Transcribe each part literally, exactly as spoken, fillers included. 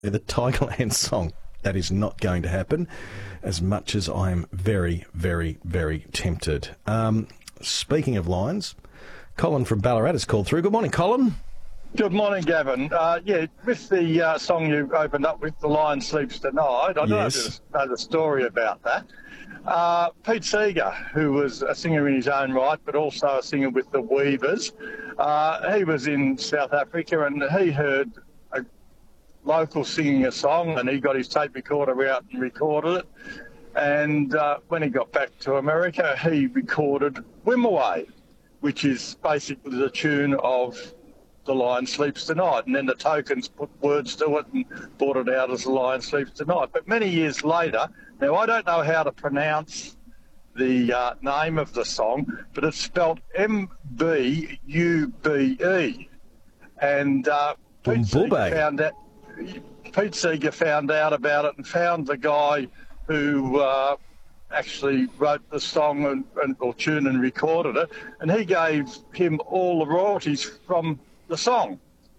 the Tigerland song. That is not going to happen, as much as I am very, very, very tempted. Um, speaking of lines, Colin from Ballarat has called through. Good morning, Colin. Good morning, Gavin. Uh, yeah, with the uh, song you opened up with, The Lion Sleeps Tonight, I don't Yes. know the story about that. Uh, Pete Seeger, who was a singer in his own right, but also a singer with the Weavers, uh, he was in South Africa and he heard a local singing a song and he got his tape recorder out and recorded it. And uh, when he got back to America, he recorded Wimaway, which is basically the tune of The Lion Sleeps Tonight. And then the Tokens put words to it and brought it out as The Lion Sleeps Tonight. But many years later, now I don't know how to pronounce the uh, name of the song, but it's spelled M B U B E. And uh, Pete Seeger found out, Pete Seeger found out about it and found the guy who uh, actually wrote the song and, and, or tune and recorded it, and he gave him all the royalties from the song.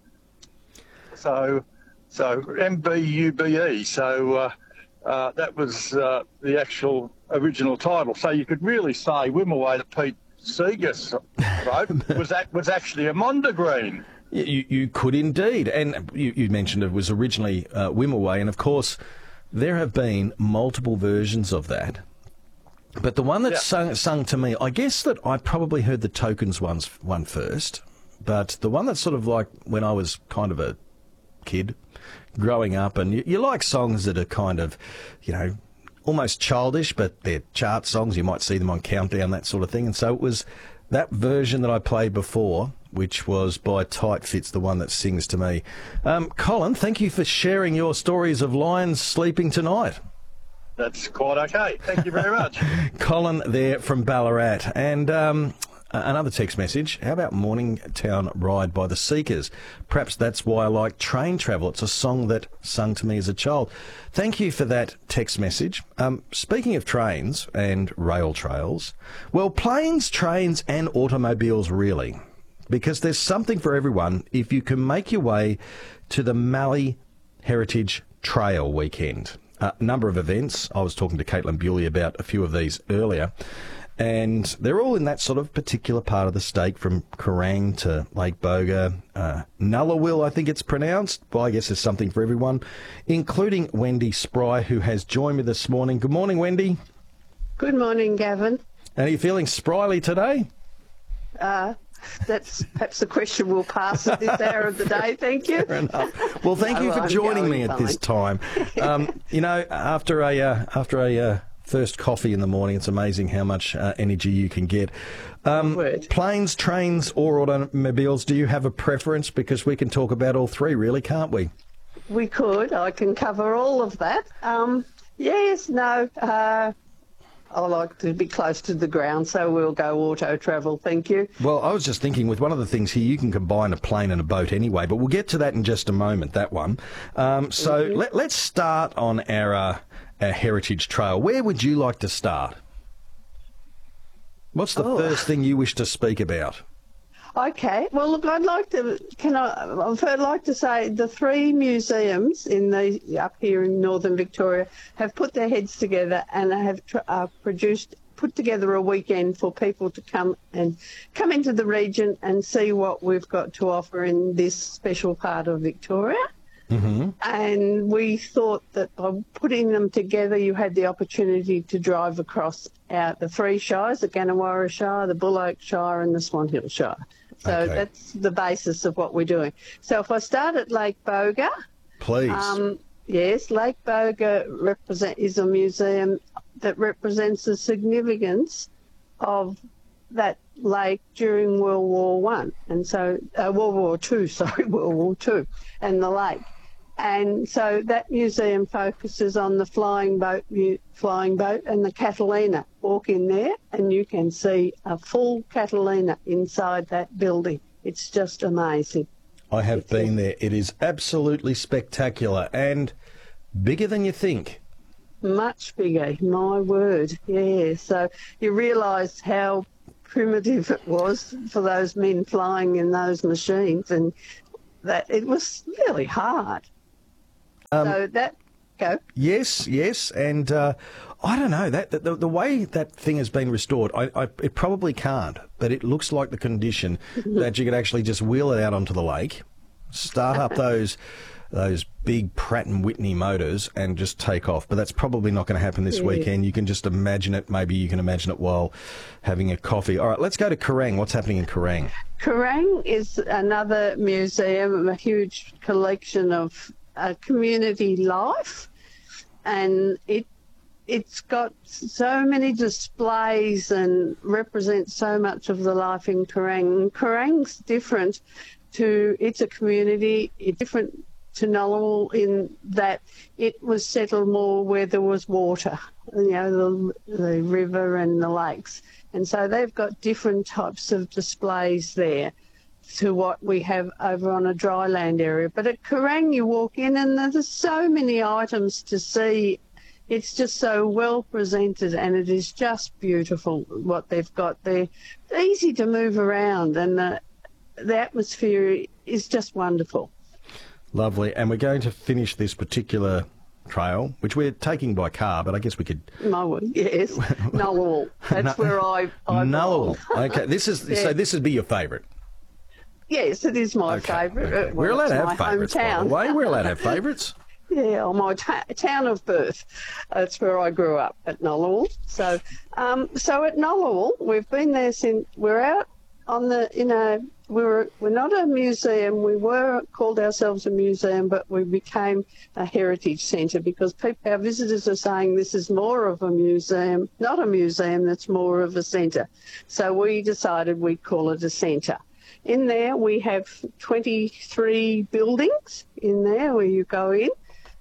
So, so M B U B E. So uh, uh, that was uh, the actual original title. So you could really say Wimaway that Pete Seeger wrote was that was actually a Mondegreen. You, you could indeed. And you, you mentioned it was originally uh, Wimaway, and of course there have been multiple versions of that. But the one that's Yeah. sung, sung to me, I guess that I probably heard the Tokens ones one first, but the one that's sort of like when I was kind of a kid growing up, and you, you like songs that are kind of, you know, almost childish, but they're chart songs. You might see them on Countdown, that sort of thing. And so it was that version that I played before, which was by Tight Fits, the one that sings to me. Um, Colin, thank you for sharing your stories of lions sleeping tonight. That's quite okay. Thank you very much. Colin there from Ballarat. And um, another text message. How about Morningtown Ride by the Seekers? Perhaps that's why I like Train Travel. It's a song that sung to me as a child. Thank you for that text message. Um, speaking of trains and rail trails, well, planes, trains and automobiles really, because there's something for everyone if you can make your way to the Mallee Heritage Trail weekend. A uh, number of events. I was talking to Caitlin Bewley about a few of these earlier, and they're all in that sort of particular part of the state, from Kerrang to Lake Boga, uh, Nullawil, I think it's pronounced. Well, I guess there's something for everyone, including Wendy Spry, who has joined me this morning. Good morning, Wendy. Good morning, Gavin. And are you feeling spryly today? Uh, that's perhaps a question we'll pass at this hour of the day. Thank you. Fair enough. Well, thank No, you for I'm joining me going at this time. Um, you know, after a uh, after a uh, first coffee in the morning, it's amazing how much uh, energy you can get. Um, Word. Planes, trains, or automobiles? Do you have a preference? Because we can talk about all three, really, can't we? We could. I can cover all of that. Um, yes, no. Uh, I like to be close to the ground, so we'll go auto travel. Thank you. Well, I was just thinking, with one of the things here, you can combine a plane and a boat anyway, but we'll get to that in just a moment, that one. Um, so Mm-hmm. let, let's start on our, uh, our Heritage Trail. Where would you like to start? What's the Oh. first thing you wish to speak about? Okay. Well, look, I'd like to. Can I? I'd like to say the three museums in the up here in northern Victoria have put their heads together and have tr- uh, produced put together a weekend for people to come and come into the region and see what we've got to offer in this special part of Victoria. Mm-hmm. And we thought that by putting them together, you had the opportunity to drive across out the three shires, the Gannawarra Shire, the Bull Oak Shire and the Swan Hill Shire. So Okay. that's the basis of what we're doing. So if I start at Lake Boga, Please. um, yes, Lake Boga represent, is a museum that represents the significance of that lake during World War One, and so uh, World War Two, sorry, World War Two, and the lake. And so that museum focuses on the flying boat, mu- flying boat, and the Catalina. Walk in there, and you can see a full Catalina inside that building. It's just amazing. I have it's been a- there. It is absolutely spectacular and bigger than you think. Much bigger, my word. Yeah. So you realise how primitive it was for those men flying in those machines, and that it was really hard. so that, go. Yes, yes, and uh, I don't know that the, the way that thing has been restored. I, I, it probably can't, but it looks like the condition that you could actually just wheel it out onto the lake, start up those those big Pratt and Whitney motors, and just take off. But that's probably not going to happen this Yeah. weekend. You can just imagine it. Maybe you can imagine it while having a coffee. All right, let's go to Kerrang. What's happening in Kerrang? Kerrang is another museum, a huge collection of uh, community life, and it it's got so many displays and represents so much of the life in Kerrang. Kerrang's different to, it's a community, it's different to Ngunnawal in that it was settled more where there was water, you know, the, the river and the lakes. And so they've got different types of displays there to what we have over on a dry land area. But at Kerrang you walk in and there's so many items to see. It's just so well presented, and it is just beautiful what they've got there. It's easy to move around, and the, the atmosphere is just wonderful. Lovely. And we're going to finish this particular trail, which we're taking by car, but I guess we could... No, yes, Ngunnawal. That's No- where I... I Ngunnawal. Okay, this is Yeah. so. This would be your favourite. Yes, it is my Okay, favourite. okay. Uh, We're well, allowed to it's have my favourites, by the hometown. way. We're allowed to have favourites. Yeah, or my ta- town of birth. That's where I grew up, at Ngunnawal. So, um, so at Ngunnawal, we've been there since we're out on the. You know, we were we're not a museum. We were called ourselves a museum, but we became a heritage centre because people, our visitors are saying this is more of a museum, not a museum. That's more of a centre. So we decided we'd call it a centre. In there, we have twenty-three buildings in there where you go in,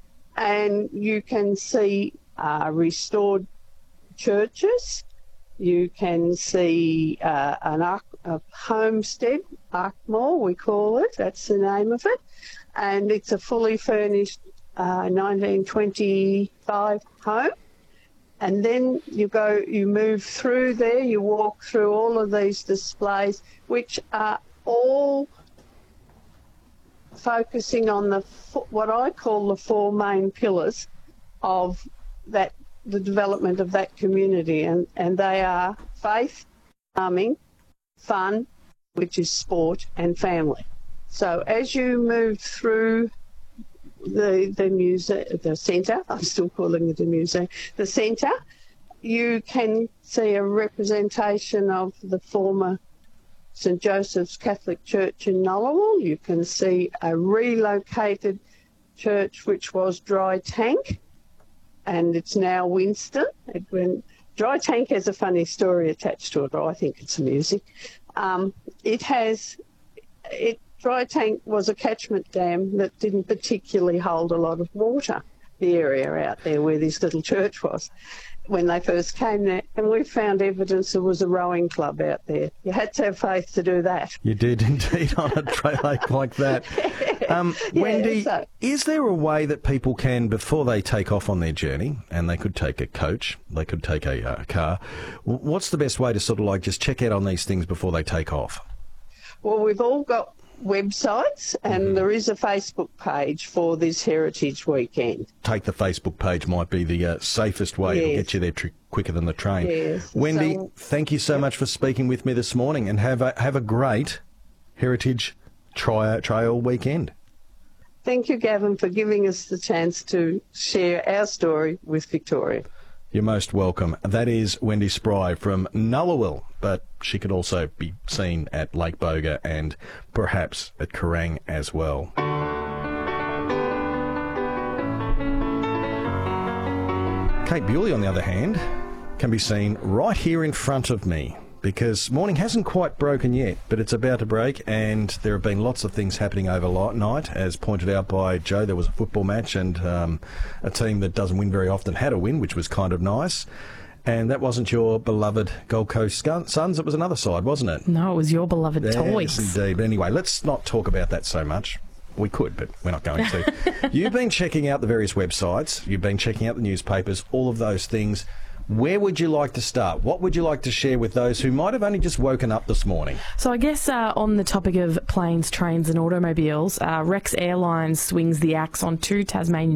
and you can see uh, restored churches. You can see uh, an ark, a homestead, Arkmore, we call it. That's the name of it. And it's a fully furnished uh, nineteen twenty-five home. And then you go, you move through there, you walk through all of these displays, which are all focusing on the fo- what I call the four main pillars of that, the development of that community, and, and they are faith, farming, fun, which is sport, and family. So as you move through the the museum, the centre, I'm still calling it a museum, the centre, you can see a representation of the former St Joseph's Catholic Church in Ngunnawal. You can see a relocated church which was Dry Tank, and it's now Winston. It went, Dry Tank has a funny story attached to it, but I think it's amusing. Um, it has, it Dry Tank was a catchment dam that didn't particularly hold a lot of water, the area out there where this little church was, when they first came there. And we found evidence there was a rowing club out there. You had to have faith to do that. You did indeed on a trail lake like that. Um, Yeah, Wendy, so- is there a way that people can, before they take off on their journey, and they could take a coach, they could take a, uh, car, w- what's the best way to sort of like just check out on these things before they take off? Well, we've all got websites, and Mm-hmm. there is a Facebook page for this Heritage Weekend. Take the Facebook page might be the uh, safest way. It'll Yes. get you there tr- quicker than the train. Yes. Wendy, So- thank you so much for speaking with me this morning, and have a, have a great Heritage tri- Trail weekend. Thank you, Gavin, for giving us the chance to share our story with Victoria. You're most welcome. That is Wendy Spry from Ngunnawal, but she could also be seen at Lake Boga and perhaps at Kerrang as well. Kate Bewley, on the other hand, can be seen right here in front of me, because morning hasn't quite broken yet, but it's about to break, and there have been lots of things happening overnight. As pointed out by Joe, there was a football match, and um, a team that doesn't win very often had a win, which was kind of nice. And that wasn't your beloved Gold Coast Suns, it was another side, wasn't it? No, it was your beloved Yes, toys. indeed. But anyway, let's not talk about that so much. We could, but we're not going to. You've been checking out the various websites. You've been checking out the newspapers, all of those things. Where would you like to start? What would you like to share with those who might have only just woken up this morning? So I guess uh, on the topic of planes, trains and automobiles, uh, Rex Airlines swings the axe on two Tasmanian